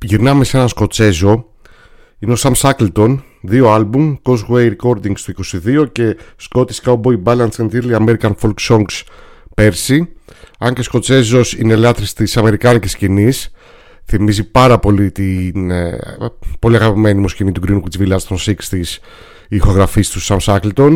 Γυρνάμε σε έναν Σκοτσέζο. Είναι ο Sam Shackleton. 2 άλμπουμ, Causeway Recordings το 22 και Scottish Cowboy Ballads and Early American Folk Songs πέρσι. Αν και Σκοτσέζος είναι λάτρης της αμερικάνικης σκηνής, θυμίζει πάρα πολύ την πολύ αγαπημένη μου σκηνή του Greenwich Village των 60's, η ηχογραφής του Sam Shackleton.